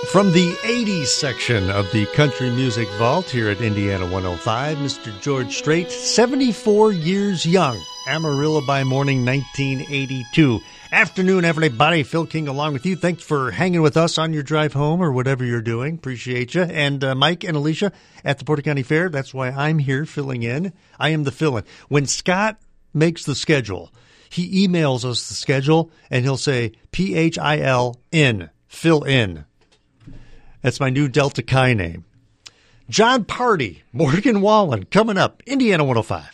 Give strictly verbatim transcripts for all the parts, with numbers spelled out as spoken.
From the eighties section of the Country Music Vault here at Indiana one oh five, Mister George Strait, seventy-four years young. Amarillo by Morning, nineteen eighty-two. Afternoon, everybody. Phil King along with you. Thanks for hanging with us on your drive home or whatever you're doing. Appreciate you. And uh, Mike and Alicia at the Porter County Fair. That's why I'm here filling in. I am the fill-in. When Scott makes the schedule, he emails us the schedule, and he'll say P H I L N, fill in. That's my new Delta Chi name. John Party, Morgan Wallen, coming up, Indiana one oh five.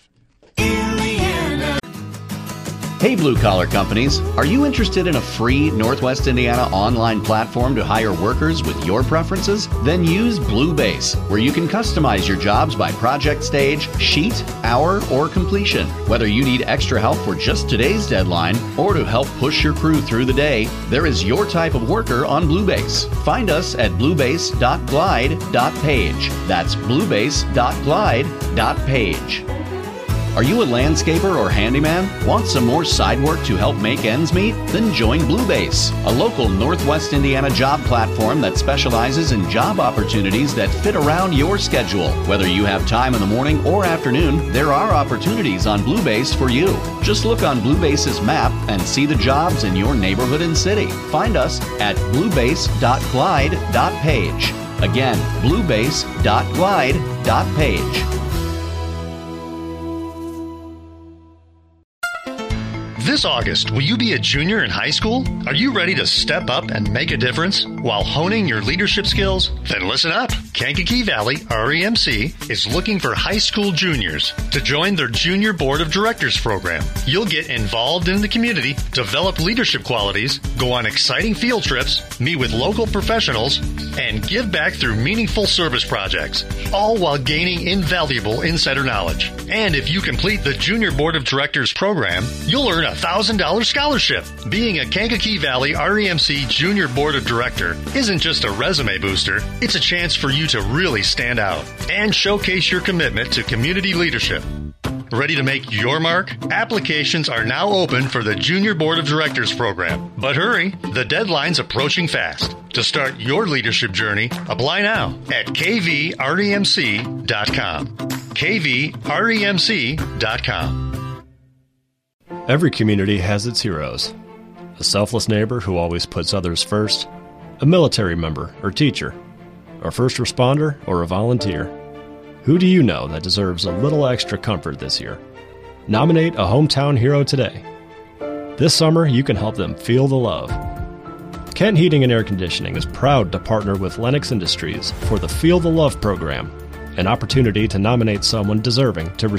Hey, blue-collar companies, are you interested in a free Northwest Indiana online platform to hire workers with your preferences? Then use Bluebase, where you can customize your jobs by project stage, sheet, hour, or completion. Whether you need extra help for just today's deadline or to help push your crew through the day, there is your type of worker on Bluebase. Find us at bluebase dot glide dot page. That's bluebase dot glide dot page. Are you a landscaper or handyman? Want some more side work to help make ends meet? Then join Bluebase, a local Northwest Indiana job platform that specializes in job opportunities that fit around your schedule. Whether you have time in the morning or afternoon, there are opportunities on Bluebase for you. Just look on Bluebase's map and see the jobs in your neighborhood and city. Find us at bluebase dot glide dot page. Again, bluebase dot glide dot page. This August, will you be a junior in high school? Are you ready to step up and make a difference while honing your leadership skills? Then listen up. Kankakee Valley R E M C is looking for high school juniors to join their Junior Board of Directors program. You'll get involved in the community, develop leadership qualities, go on exciting field trips, meet with local professionals, and give back through meaningful service projects, all while gaining invaluable insider knowledge. And if you complete the Junior Board of Directors program, you'll earn a one thousand dollars scholarship. Being a Kankakee Valley R E M C Junior Board of Director isn't just a resume booster, it's a chance for you to really stand out and showcase your commitment to community leadership. Ready to make your mark? Applications are now open for the Junior Board of Directors program. But hurry, the deadline's approaching fast. To start your leadership journey, apply now at k v r e m c dot com. k v r e m c dot com. Every community has its heroes. A selfless neighbor who always puts others first, a military member or teacher, a first responder or a volunteer. Who do you know that deserves a little extra comfort this year? Nominate a hometown hero today. This summer, you can help them feel the love. Kent Heating and Air Conditioning is proud to partner with Lennox Industries for the Feel the Love program, an opportunity to nominate someone deserving to receive